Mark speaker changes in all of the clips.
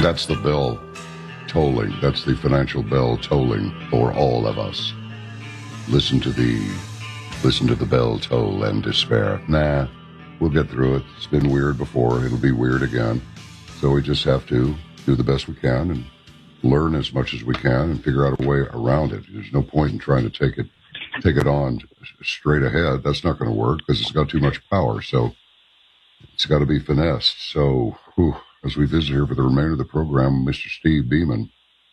Speaker 1: That's the bell tolling. That's the financial bell tolling for all of us. Listen to the bell toll and despair. Nah, we'll get through it. It's been weird before. It'll be weird again. So we just have to do the best we can and learn as much as we can and figure out a way around it. There's no point in trying to take it on straight ahead. That's not going to work because it's got too much power. So it's got to be finessed. So as we visit here for the remainder of the program, Mr. Steve Beeman,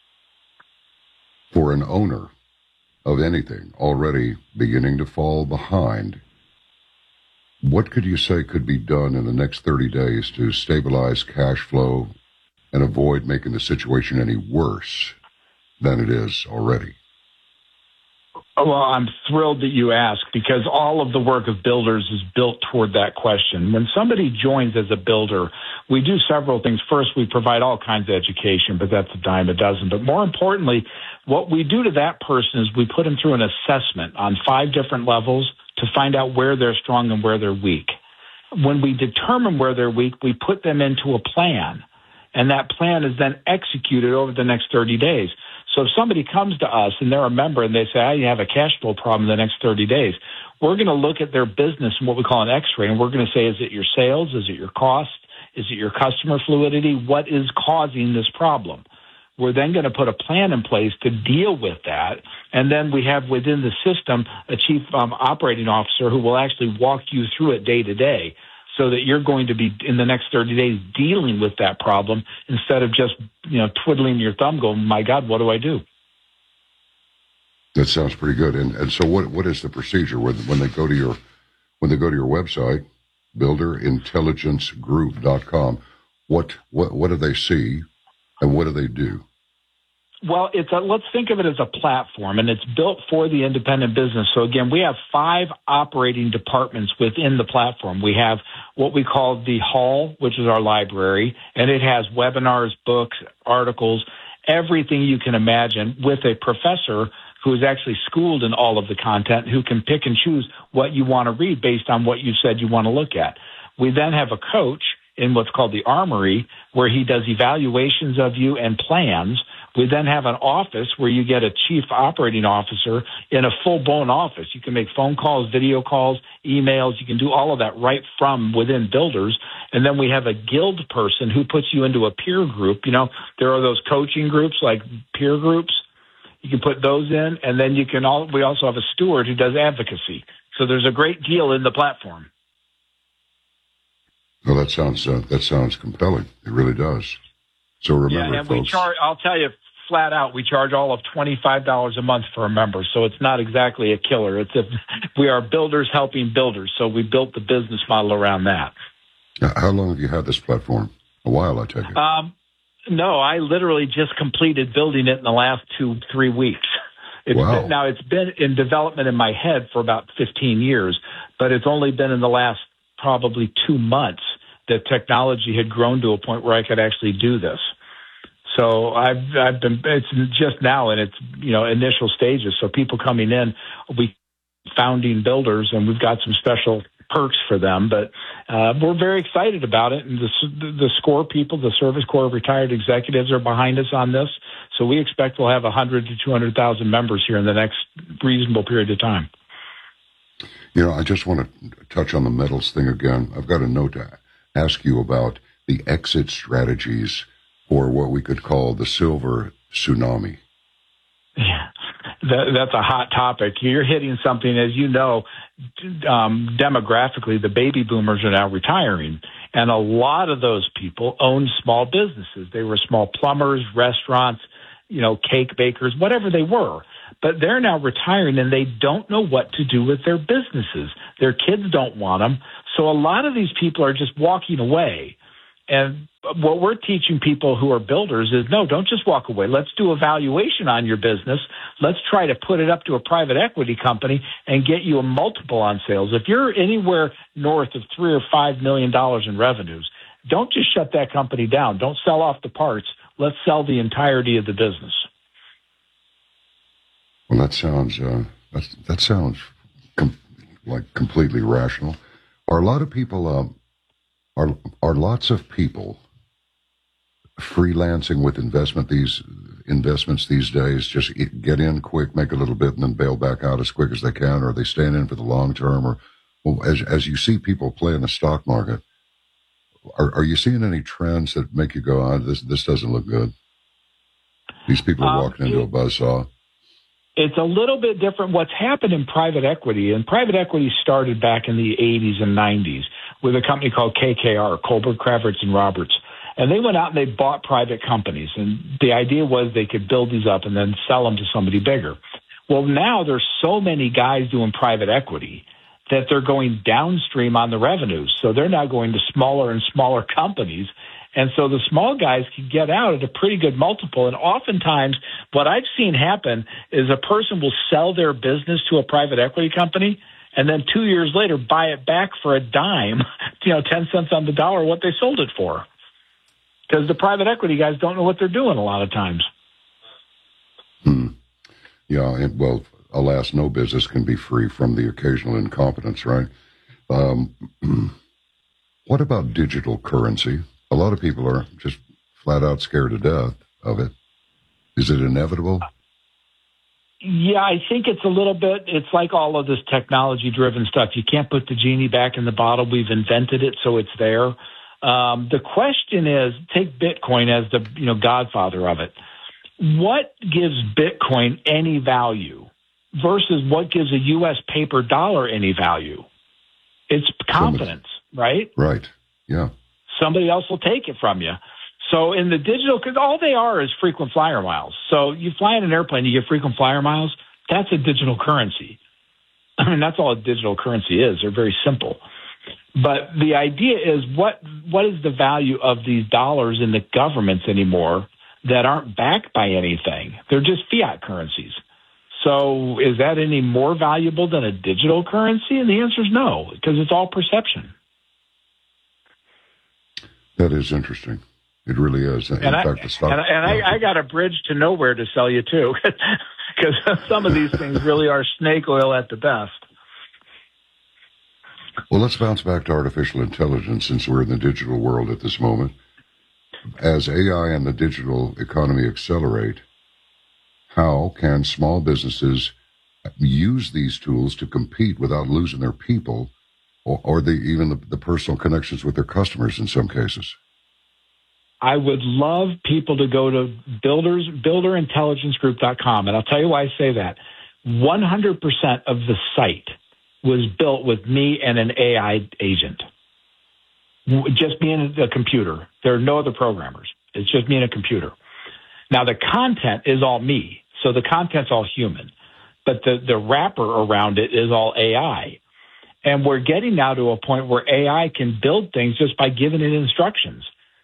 Speaker 1: for an owner of anything already beginning to fall behind, what could you say could be done in the next 30 days to stabilize cash flow and avoid making the situation any worse than it is already?
Speaker 2: Well, I'm thrilled that you asked, because all of the work of builders is built toward that question. When somebody joins as a builder, we do several things. First, we provide all kinds of education, but that's a dime a dozen. But more importantly, what we do to that person is we put them through an assessment on 5 different levels to find out where they're strong and where they're weak. When we determine where they're weak, we put them into a plan, and that plan is then executed over the next 30 days. So if somebody comes to us and they're a member and they say, I have a cash flow problem in the next 30 days, we're going to look at their business and what we call an X-ray, and we're going to say, is it your sales? Is it your cost? Is it your customer fluidity? What is causing this problem? We're then going to put a plan in place to deal with that. And then we have within the system a chief operating officer who will actually walk you through it day to day, so that you're going to be in the next 30 days dealing with that problem instead of just, twiddling your thumb going, my God, what do I do?
Speaker 1: That sounds pretty good. And so what is the procedure when they go to your website, builderintelligencegroup.com? What do they see and what do they do?
Speaker 2: Well, let's think of it as a platform, and it's built for the independent business. So again, we have 5 operating departments within the platform. We have what we call the hall, which is our library, and it has webinars, books, articles, everything you can imagine, with a professor who is actually schooled in all of the content, who can pick and choose what you want to read based on what you said you want to look at. We then have a coach in what's called the Armory, where he does evaluations of you and plans. We then have an office where you get a chief operating officer in a full-blown office. You can make phone calls, video calls, emails. You can do all of that right from within Builders. And then we have a guild person who puts you into a peer group. There are those coaching groups like peer groups. You can put those in, and then we also have a steward who does advocacy. So there's a great deal in the platform.
Speaker 1: Well, that sounds compelling. It really does. So remember,
Speaker 2: and
Speaker 1: folks,
Speaker 2: I'll tell you flat out, we charge all of $25 a month for a member. So it's not exactly a killer. We are builders helping builders. So we built the business model around that.
Speaker 1: How long have you had this platform? A while, I take it.
Speaker 2: No, I literally just completed building it in the last 2-3 weeks.
Speaker 1: Wow.
Speaker 2: Now, it's been in development in my head for about 15 years, but it's only been in the last probably 2 months that technology had grown to a point where I could actually do this. So it's just now in its, initial stages. So people coming in, we founding builders, and we've got some special perks for them, but we're very excited about it. And the SCORE people, the Service Corps of Retired Executives, are behind us on this. So we expect we'll have 100 to 200,000 members here in the next reasonable period of time.
Speaker 1: I just want to touch on the metals thing again. I've got a note to ask you about the exit strategies for what we could call the silver tsunami.
Speaker 2: Yeah, that's a hot topic. You're hitting something, as you know, demographically, the baby boomers are now retiring. And a lot of those people own small businesses. They were small plumbers, restaurants, cake bakers, whatever they were. But they're now retiring, and they don't know what to do with their businesses. Their kids don't want them. So a lot of these people are just walking away. And what we're teaching people who are builders is, no, don't just walk away. Let's do a valuation on your business. Let's try to put it up to a private equity company and get you a multiple on sales. If you're anywhere north of $3 or $5 million in revenues, don't just shut that company down. Don't sell off the parts. Let's sell the entirety of the business.
Speaker 1: Well, that sounds like completely rational. Are a lot of people are lots of people freelancing with investments these days? Just get in quick, make a little bit, and then bail back out as quick as they can, or are they staying in for the long term? Or well, as you see people play in the stock market, are you seeing any trends that make you go, this doesn't look good? These people are walking into a buzzsaw.
Speaker 2: It's a little bit different. What's happened in private equity, and private equity started back in the 80s and 90s with a company called KKR, Kohlberg, Kravis, and Roberts. And they went out and they bought private companies. And the idea was they could build these up and then sell them to somebody bigger. Well, now there's so many guys doing private equity that they're going downstream on the revenues. So they're now going to smaller and smaller companies. And so the small guys can get out at a pretty good multiple. And oftentimes what I've seen happen is a person will sell their business to a private equity company and then 2 years later buy it back for a dime, 10 cents on the dollar, what they sold it for. Because the private equity guys don't know what they're doing a lot of times.
Speaker 1: Yeah, well, alas, no business can be free from the occasional incompetence, right? What about digital currency? A lot of people are just flat out scared to death of it. Is it inevitable?
Speaker 2: Yeah, I think it's a little bit, it's like all of this technology-driven stuff. You can't put the genie back in the bottle. We've invented it, so it's there. The question is, take Bitcoin as the godfather of it. What gives Bitcoin any value versus what gives a U.S. paper dollar any value? It's confidence, right?
Speaker 1: Right, yeah.
Speaker 2: Somebody else will take it from you. So in the digital, because all they are is frequent flyer miles. So you fly in an airplane, you get frequent flyer miles. That's a digital currency. I mean, that's all a digital currency is. They're very simple. But the idea is what is the value of these dollars in the governments anymore that aren't backed by anything? They're just fiat currencies. So is that any more valuable than a digital currency? And the answer is no, because it's all perception.
Speaker 1: That is interesting. It really is.
Speaker 2: I got a bridge to nowhere to sell you, too, because some of these things really are snake oil at the best.
Speaker 1: Well, let's bounce back to artificial intelligence since we're in the digital world at this moment. As AI and the digital economy accelerate, how can small businesses use these tools to compete without losing their people or even the personal connections with their customers in some cases?
Speaker 2: I would love people to go to builderintelligencegroup.com, and I'll tell you why I say that. 100% of the site was built with me and an AI agent. Just me and the computer. There are no other programmers. It's just me and a computer. Now, the content is all me, so the content's all human. But the wrapper around it is all AI. And we're getting now to a point where AI can build things just by giving it instructions.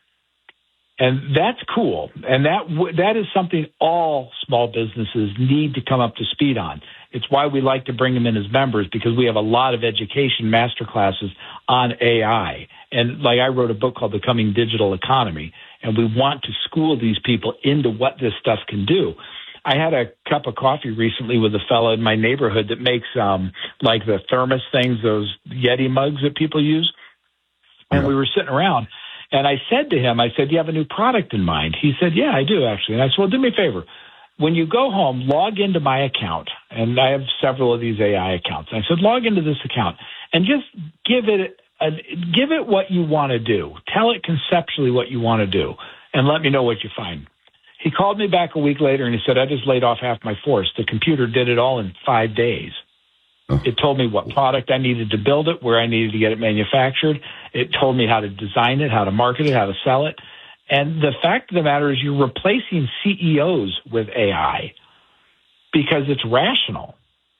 Speaker 2: And that's cool. And that is something all small businesses need to come up to speed on. It's why we like to bring them in as members, because we have a lot of education master classes on AI. And like I wrote a book called The Coming Digital Economy, and we want to school these people into what this stuff can do. I had a cup of coffee recently with a fellow in my neighborhood that makes like the thermos things, those Yeti mugs that people use. And we were sitting around. And I said to him, do you have a new product in mind? He said, yeah, I do, actually. And I said, well, do me a favor. When you go home, log into my account. And I have several of these AI accounts. And I said, log into this account and just give it what you want to do. Tell it conceptually what you want to do and let me know what you find. He called me back a week later and he said, I just laid off half my force. The computer did it all in 5 days. It told me what product I needed to build it, where I needed to get it manufactured. It told me how to design it, how to market it, how to sell it. And the fact of the matter is you're replacing CEOs with AI because it's rational.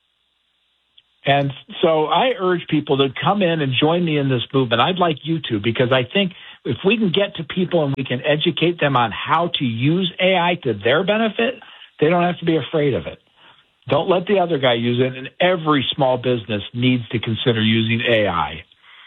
Speaker 2: And so I urge people to come in and join me in this movement. I'd like you to, because I think if we can get to people and we can educate them on how to use AI to their benefit, they don't have to be afraid of it. Don't let the other guy use it, and every small business needs to consider using AI.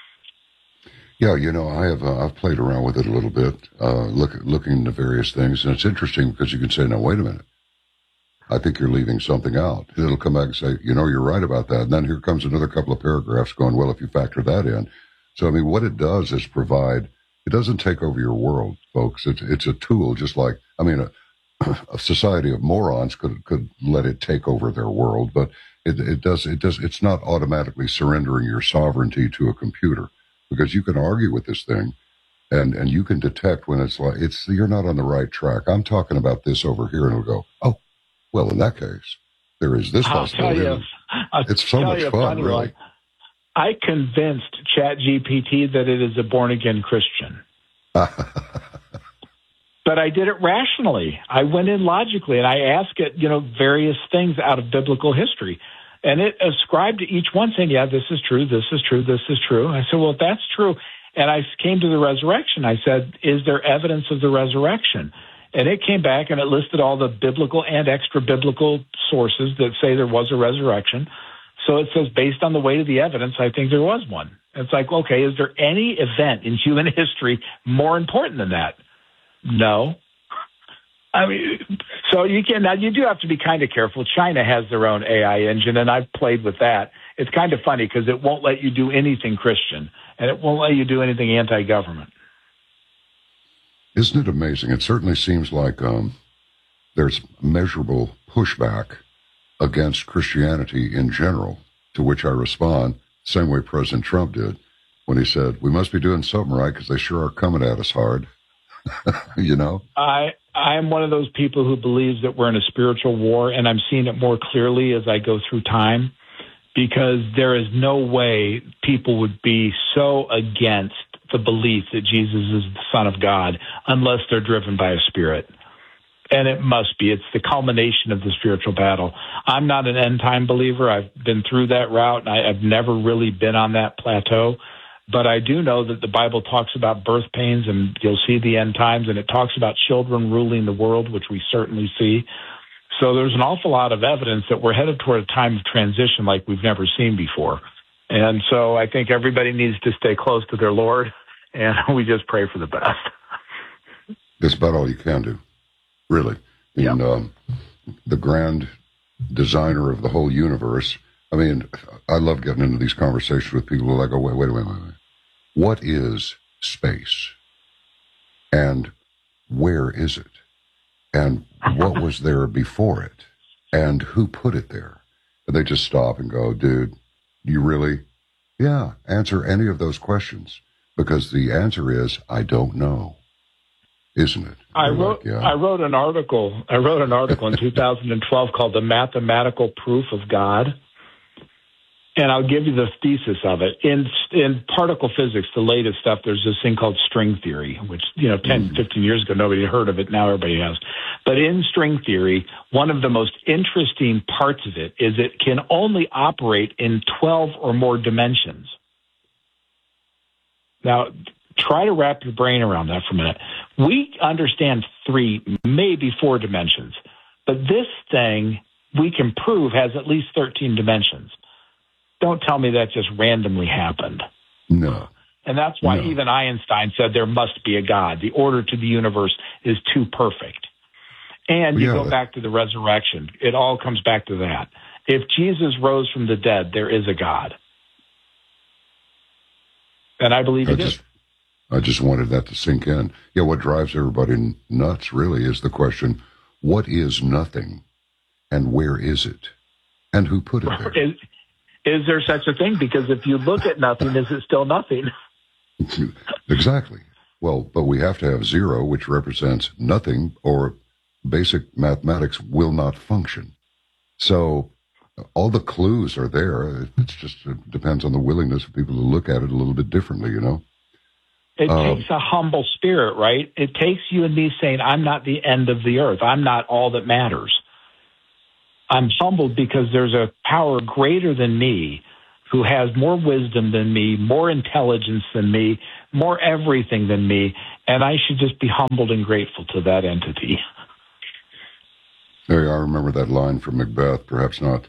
Speaker 1: Yeah, I've played around with it a little bit, looking into various things, and it's interesting because you can say, now, wait a minute. I think you're leaving something out. It'll come back and say, you're right about that. And then here comes another couple of paragraphs going, well, if you factor that in. So, what it does is provide It doesn't take over your world, folks. It's a tool, just like, I mean, a society of morons could let it take over their world, but it's not automatically surrendering your sovereignty to a computer, because you can argue with this thing and you can detect when you're not on the right track. I'm talking about this over here, and it'll go, oh, well, in that case, there is this possibility. It's so much fun, really.
Speaker 2: I convinced ChatGPT that it is a born-again Christian. But I did it rationally. I went in logically, and I asked it, various things out of biblical history. And it ascribed to each one saying, yeah, this is true, this is true, this is true. I said, well, if that's true, and I came to the resurrection, I said, is there evidence of the resurrection? And it came back and it listed all the biblical and extra-biblical sources that say there was a resurrection. So it says, based on the weight of the evidence, I think there was one. It's like, okay, is there any event in human history more important than that? No. I mean, so you do have to be kind of careful. China has their own AI engine, and I've played with that. It's kind of funny because it won't let you do anything Christian, and it won't let you do anything anti-government.
Speaker 1: Isn't it amazing? It certainly seems like there's measurable pushback against Christianity in general, to which I respond, same way President Trump did when he said, we must be doing something right because they sure are coming at us hard.
Speaker 2: I'm one of those people who believes that we're in a spiritual war, and I'm seeing it more clearly as I go through time, because there is no way people would be so against the belief that Jesus is the Son of God unless they're driven by a spirit. And it must be. It's the culmination of the spiritual battle. I'm not an end-time believer. I've been through that route, and I've never really been on that plateau. But I do know that the Bible talks about birth pains, and you'll see the end times, and it talks about children ruling the world, which we certainly see. So there's an awful lot of evidence that we're headed toward a time of transition like we've never seen before. And so I think everybody needs to stay close to their Lord, and we just pray for the best.
Speaker 1: That's about all you can do, really. The grand designer of the whole universe. I mean, I love getting into these conversations with people who are like, oh, wait a minute. What is space? And where is it? And what was there before it? And who put it there? And they just stop and go, dude, you really? Yeah, answer any of those questions. Because the answer is, I don't know. Isn't it?
Speaker 2: I wrote an article in 2012 called The Mathematical Proof of God. And I'll give you the thesis of it. In particle physics, the latest stuff, there's this thing called string theory, which, 10, 15 years ago, nobody had heard of it. Now everybody has. But in string theory, one of the most interesting parts of it is it can only operate in 12 or more dimensions. Now, try to wrap your brain around that for a minute. We understand 3, maybe 4 dimensions. But this thing, we can prove, has at least 13 dimensions. Don't tell me that just randomly happened.
Speaker 1: No.
Speaker 2: And that's why even Einstein said there must be a God. The order to the universe is too perfect. And you go back to the resurrection. It all comes back to that. If Jesus rose from the dead, there is a God. And I believe it is.
Speaker 1: I just wanted that to sink in. Yeah, what drives everybody nuts really is the question, what is nothing and where is it? And who put it there?
Speaker 2: Is there such a thing? Because if you look at nothing, is it still nothing?
Speaker 1: Exactly. Well, but we have to have 0, which represents nothing, or basic mathematics will not function. So all the clues are there. It depends on the willingness of people to look at it a little bit differently,
Speaker 2: It takes a humble spirit, right? It takes you and me saying, I'm not the end of the earth. I'm not all that matters. I'm humbled because there's a power greater than me who has more wisdom than me, more intelligence than me, more everything than me, and I should just be humbled and grateful to that entity.
Speaker 1: Hey, I remember that line from Macbeth, perhaps not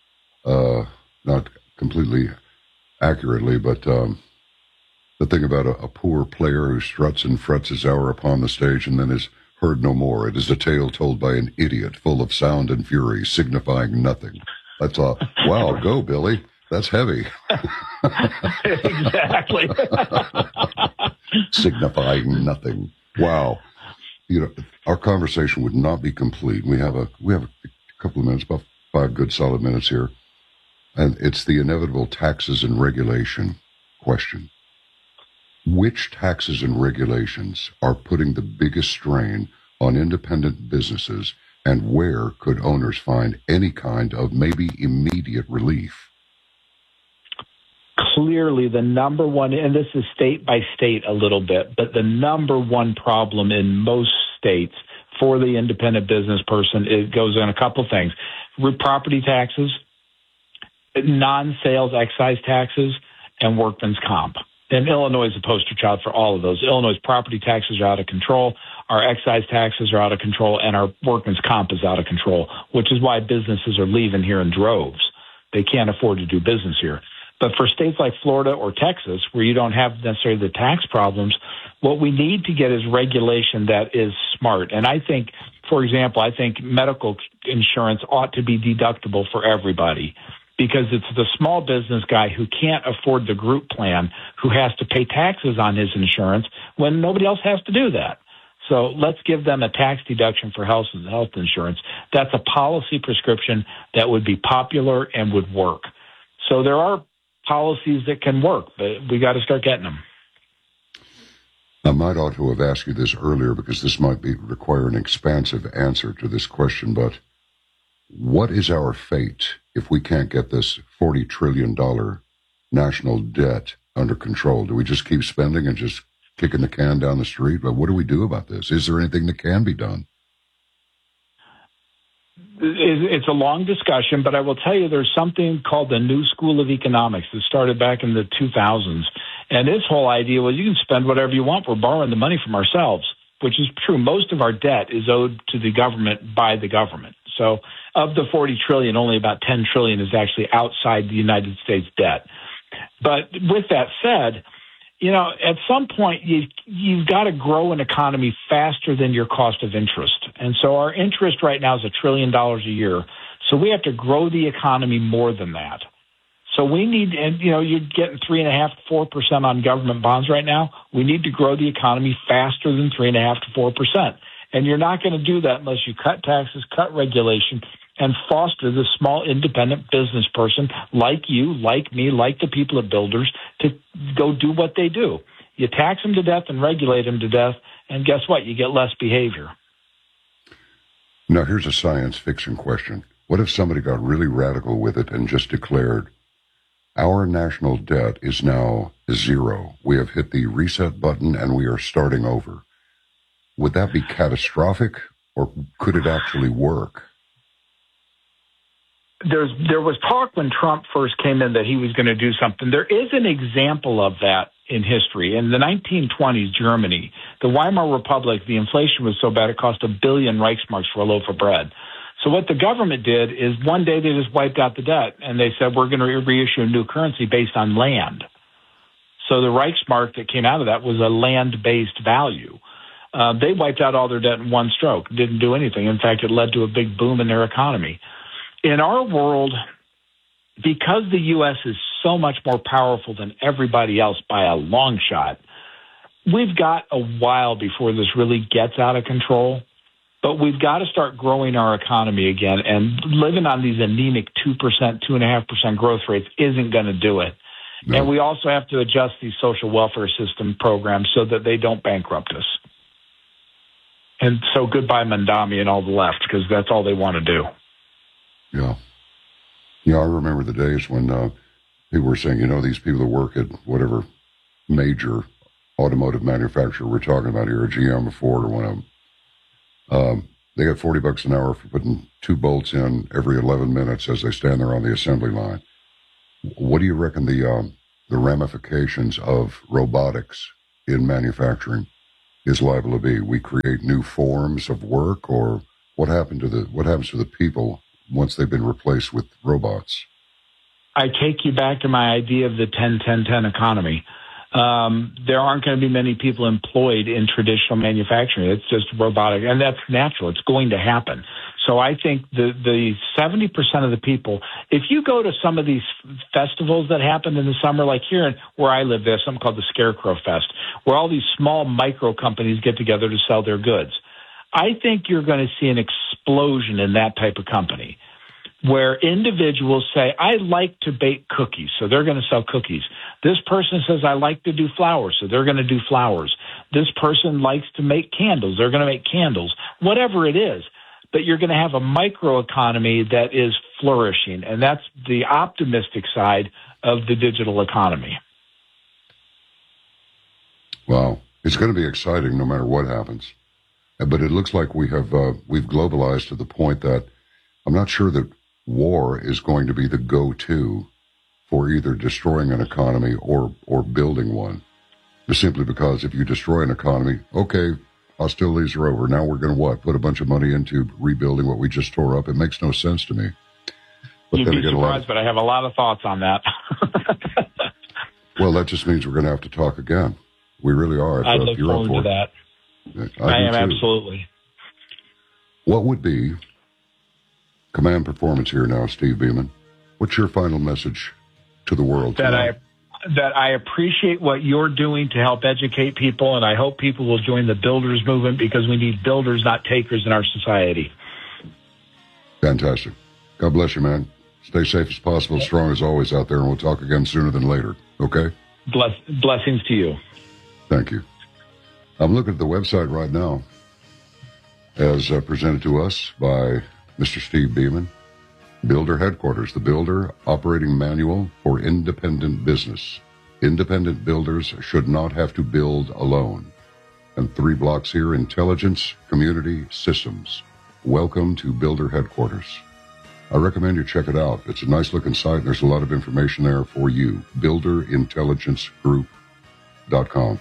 Speaker 1: completely accurately, but the thing about a poor player who struts and frets his hour upon the stage and then is heard no more. It is a tale told by an idiot, full of sound and fury, signifying nothing. That's wow, go, Billy. That's heavy.
Speaker 2: Exactly.
Speaker 1: signifying nothing. Wow. Our conversation would not be complete. We have a couple of minutes, about 5 good solid minutes here. And it's the inevitable taxes and regulation question. Which taxes and regulations are putting the biggest strain on independent businesses, and where could owners find any kind of maybe immediate relief?
Speaker 2: Clearly, the number one, and this is state by state a little bit, but the number one problem in most states for the independent business person, it goes in a couple things. Property taxes, non-sales excise taxes, and workman's comp. And Illinois is a poster child for all of those. Illinois' property taxes are out of control, our excise taxes are out of control, and our workman's comp is out of control, which is why businesses are leaving here in droves. They can't afford to do business here. But for states like Florida or Texas, where you don't have necessarily the tax problems, what we need to get is regulation that is smart. And I think, for example, I think medical insurance ought to be deductible for everybody, because it's the small business guy who can't afford the group plan who has to pay taxes on his insurance when nobody else has to do that. So let's give them a tax deduction for health insurance. That's a policy prescription that would be popular and would work. So there are policies that can work, but we got to start getting them.
Speaker 1: I might ought to have asked you this earlier, because this might require an expansive answer to this question, but what is our fate if we can't get this $40 trillion national debt under control? Do we just keep spending and just kicking the can down the street? But what do we do about this? Is there anything that can be done?
Speaker 2: It's a long discussion, but I will tell you there's something called the New School of Economics that started back in the 2000s. And its whole idea was you can spend whatever you want. We're borrowing the money from ourselves, which is true. Most of our debt is owed to the government by the government. So of the 40 trillion, only about 10 trillion is actually outside the United States debt. But with that said, at some point you've got to grow an economy faster than your cost of interest. And so our interest right now is $1 trillion a year. So we have to grow the economy more than that. So we need, and you're getting 3.5% to 4% on government bonds right now. We need to grow the economy faster than 3.5% to 4%. And you're not going to do that unless you cut taxes, cut regulation, and foster the small independent business person like you, like me, like the people at Builders to go do what they do. You tax them to death and regulate them to death, and guess what? You get less behavior.
Speaker 1: Now, here's a science fiction question. What if somebody got really radical with it and just declared, our national debt is now 0. We have hit the reset button and we are starting over. Would that be catastrophic, or could it actually work?
Speaker 2: There was talk when Trump first came in that he was going to do something. There is an example of that in history. In the 1920s, Germany, the Weimar Republic, the inflation was so bad it cost 1 billion Reichsmarks for a loaf of bread. So what the government did is one day they just wiped out the debt, and they said, we're going to reissue a new currency based on land. So the Reichsmark that came out of that was a land-based value. They wiped out all their debt in one stroke, didn't do anything. In fact, it led to a big boom in their economy. In our world, because the U.S. is so much more powerful than everybody else by a long shot, we've got a while before this really gets out of control. But we've got to start growing our economy again, and living on these anemic 2%, 2.5% growth rates isn't going to do it. No. And we also have to adjust these social welfare system programs so that they don't bankrupt us. And so goodbye Mandami and all the left, because that's all they want to do.
Speaker 1: Yeah. Yeah, I remember the days when people were saying, these people that work at whatever major automotive manufacturer we're talking about here, a GM or Ford or one of them, they got $40 an hour for putting 2 bolts in every 11 minutes as they stand there on the assembly line. What do you reckon the ramifications of robotics in manufacturing is liable to be? We create new forms of work, or what happens to the people once they've been replaced with robots?
Speaker 2: I take you back to my idea of the 10-10-10 economy. there aren't going to be many people employed in traditional manufacturing. It's just robotic, and that's natural. It's going to happen. So I think the 70% of the people, if you go to some of these festivals that happen in the summer, like here where I live, there's something called the Scarecrow Fest, where all these small micro companies get together to sell their goods. I think you're going to see an explosion in that type of company, where individuals say, I like to bake cookies, so they're going to sell cookies. This person says, I like to do flowers, so they're going to do flowers. This person likes to make candles, they're going to make candles, whatever it is. But you're going to have a microeconomy that is flourishing, and that's the optimistic side of the digital economy.
Speaker 1: Wow. It's going to be exciting no matter what happens. But it looks like we've globalized to the point that I'm not sure that war is going to be the go-to for either destroying an economy or building one. Just simply because if you destroy an economy, okay, hostilities are over. Now we're going to put a bunch of money into rebuilding what we just tore up. It makes no sense to me. But
Speaker 2: You'd be surprised, but I have a lot of thoughts on that.
Speaker 1: Well, that just means we're going to have to talk again. We really are.
Speaker 2: I look forward to that. I am, absolutely.
Speaker 1: What would be Command Performance here now, Steve Beeman? What's your final message to the world today?
Speaker 2: That I appreciate what you're doing to help educate people, and I hope people will join the builders movement, because we need builders, not takers, in our society.
Speaker 1: Fantastic. God bless you, man. Stay safe as possible, strong as always out there, and we'll talk again sooner than later, okay?
Speaker 2: Blessings to you.
Speaker 1: Thank you. I'm looking at the website right now, as presented to us by Mr. Steve Beeman. Builder Headquarters, the Builder Operating Manual for Independent Business. Independent builders should not have to build alone. And 3 blocks here, Intelligence Community Systems. Welcome to Builder Headquarters. I recommend you check it out. It's a nice looking site, and there's a lot of information there for you. BuilderIntelligenceGroup.com.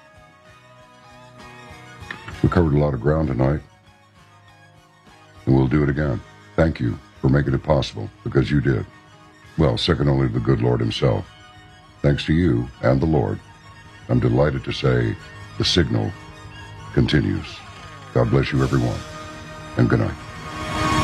Speaker 1: We covered a lot of ground tonight, and we'll do it again. Thank you for making it possible, because you did. Well, second only to the good Lord himself. Thanks to you and the Lord, I'm delighted to say the signal continues. God bless you, everyone, and good night.